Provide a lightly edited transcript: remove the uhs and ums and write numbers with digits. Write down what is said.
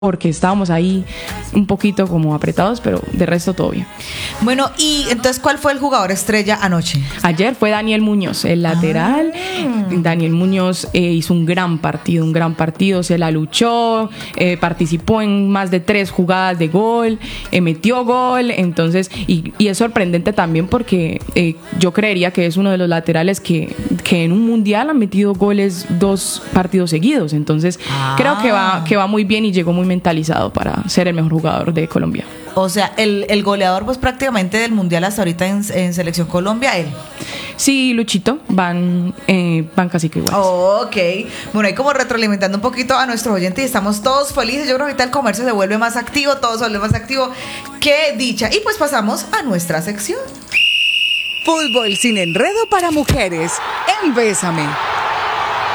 porque estábamos ahí un poquito como apretados, pero de resto todo bien. Bueno, y entonces, ¿cuál fue el jugador estrella anoche? Ayer fue Daniel Muñoz, el lateral. Daniel Muñoz hizo un gran partido, se la luchó, participó en más de 3 jugadas de gol, metió gol, entonces, y es sorprendente también porque yo creería que es uno de los laterales que en un mundial han metido goles 2 partidos seguidos, entonces creo que va muy bien y llegó muy mentalizado para ser el mejor jugador de Colombia. O sea, el goleador pues prácticamente del mundial hasta ahorita en Selección Colombia, él. Sí, Luchito, van casi que iguales. Ok, bueno, ahí como retroalimentando un poquito a nuestros oyentes y estamos todos felices. Yo creo que ahorita el comercio se vuelve más activo, todo se vuelve más activo. ¡Qué dicha! Y pues pasamos a nuestra sección. Fútbol sin enredo para mujeres en Bésame.